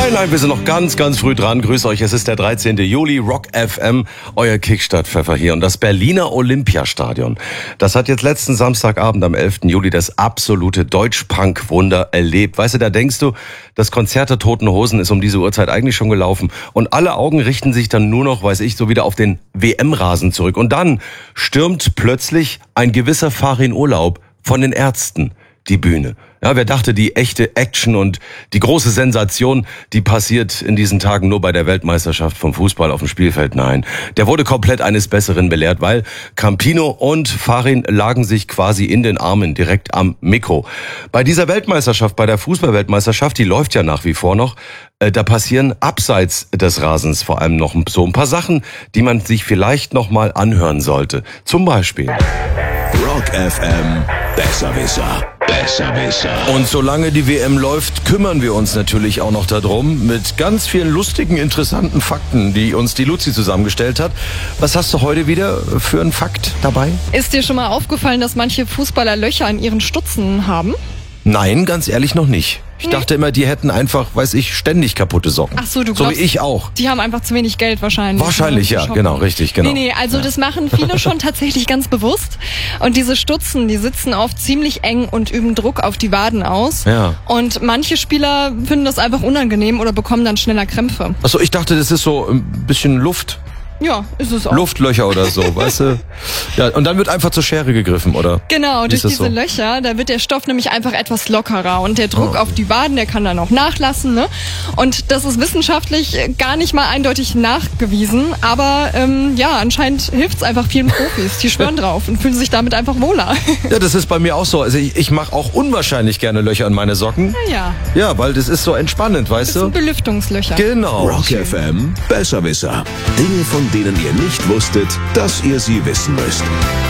Nein, wir sind noch ganz früh dran. Grüß euch, es ist der 13. Juli, Rock FM, euer Kickstart-Pfeffer hier. Und das Berliner Olympiastadion, das hat jetzt letzten Samstagabend am 11. Juli das absolute Deutsch-Punk-Wunder erlebt. Weißt du, da denkst du, das Konzert der Toten Hosen ist um diese Uhrzeit eigentlich schon gelaufen. Und alle Augen richten sich dann nur noch, weiß ich, so wieder auf den WM-Rasen zurück. Und dann stürmt plötzlich ein gewisser Farin Urlaub von den Ärzten die Bühne. Ja, wer dachte, die echte Action und die große Sensation, die passiert in diesen Tagen nur bei der Weltmeisterschaft vom Fußball auf dem Spielfeld? Nein, der wurde komplett eines Besseren belehrt, weil Campino und Farin lagen sich quasi in den Armen direkt am Mikro. Bei dieser Weltmeisterschaft, bei der Fußballweltmeisterschaft, die läuft ja nach wie vor noch, da passieren abseits des Rasens vor allem noch so ein paar Sachen, die man sich vielleicht noch mal anhören sollte. Zum Beispiel Rock FM, Besserwisser. Und solange die WM läuft, kümmern wir uns natürlich auch noch darum mit ganz vielen lustigen, interessanten Fakten, die uns die Luzi zusammengestellt hat. Was hast du heute wieder für einen Fakt dabei? Ist dir schon mal aufgefallen, dass manche Fußballer Löcher in ihren Stutzen haben? Nein, ganz ehrlich noch nicht. Ich dachte immer, die hätten einfach, weiß ich, ständig kaputte Socken. Ach so, du glaubst, glaubst, so wie ich auch. Die haben einfach zu wenig Geld wahrscheinlich. Wahrscheinlich, ja, genau, richtig, genau. Nee, also das machen viele schon tatsächlich ganz bewusst. Und diese Stutzen, die sitzen oft ziemlich eng und üben Druck auf die Waden aus. Ja. Und manche Spieler finden das einfach unangenehm oder bekommen dann schneller Krämpfe. Ach so, ich dachte, das ist so ein bisschen Luft. Ja, ist es auch. Luftlöcher oder so, weißt du? Ja, und dann wird einfach zur Schere gegriffen, oder? Genau, durch diese so? Löcher, da wird der Stoff nämlich einfach etwas lockerer und der Druck auf die Waden, der kann dann auch nachlassen, ne? Und das ist wissenschaftlich gar nicht mal eindeutig nachgewiesen, aber ja, anscheinend hilft's einfach vielen Profis. Die schwören drauf und fühlen sich damit einfach wohler. Ja, das ist bei mir auch so. Also ich mache auch unwahrscheinlich gerne Löcher in meine Socken. Ja. Ja, weil das ist so entspannend, weißt Das du? sind Belüftungslöcher. Genau. Rock FM, Besserwisser. Dinge, von denen ihr nicht wusstet, dass ihr sie wissen müsst.